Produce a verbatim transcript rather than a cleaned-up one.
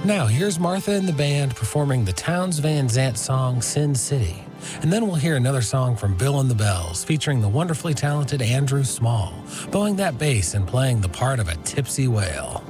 Now, here's Martha and the band performing the Townes Van Zandt song, Sin City. And then we'll hear another song from Bill and the Bells, featuring the wonderfully talented Andrew Small, bowing that bass and playing the part of a tipsy whale.